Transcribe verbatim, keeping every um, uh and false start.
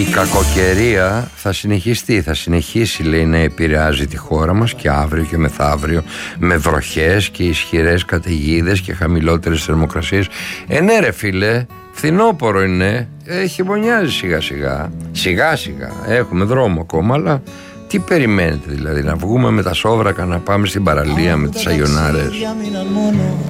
κακοκαιρία θα συνεχιστεί, θα συνεχίσει, λέει, να επηρεάζει τη χώρα μας και αύριο και μεθαύριο με βροχές και ισχυρές καταιγίδες και χαμηλότερες θερμοκρασίες. Ε, ναι ρε φίλε, φθινόπωρο είναι, ε, χειμωνιάζει σιγά σιγά, σιγά σιγά, έχουμε δρόμο ακόμα, αλλά τι περιμένετε δηλαδή, να βγούμε με τα σόβρακα να πάμε στην παραλία με τις αγιονάρες?